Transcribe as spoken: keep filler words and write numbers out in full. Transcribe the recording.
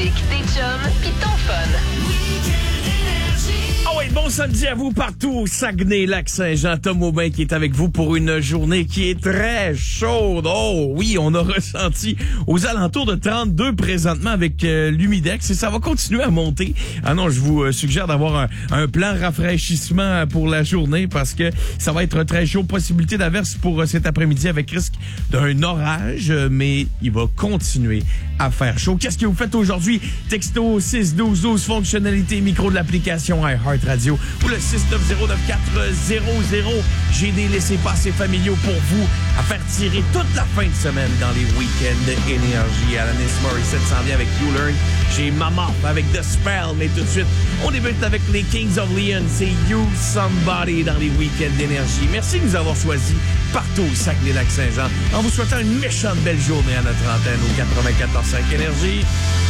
musique, des chums, pis ton fun. Ah oui, bon samedi à vous partout au Saguenay-Lac-Saint-Jean. Tom Aubin qui est avec vous pour une journée qui est très chaude. Oh oui, on a ressenti aux alentours de trente-deux présentement avec euh, l'humidex et ça va continuer à monter. Ah non, je vous euh, suggère d'avoir un, un plan rafraîchissement pour la journée parce que ça va être très chaud. Possibilité d'averse pour euh, cet après-midi avec risque d'un orage, euh, mais il va continuer à faire chaud. Qu'est-ce que vous faites aujourd'hui? Texto six douze douze, fonctionnalité micro de l'application iHeart Radio ou le six neuf zéro neuf quatre zéro zéro. J'ai des laissez-passer familiaux pour vous à faire tirer toute la fin de semaine dans les week-ends d'énergie. Alanis Morissette s'en vient avec You Learn. J'ai Mama avec The Spell, mais tout de suite, on débute avec les Kings of Leon. C'est You Somebody dans les week-ends d'énergie. Merci de nous avoir choisis partout au Saguenay-Lac-Saint-Jean en vous souhaitant une méchante belle journée à notre antenne au quatre-vingt-quatorze cinq Énergie.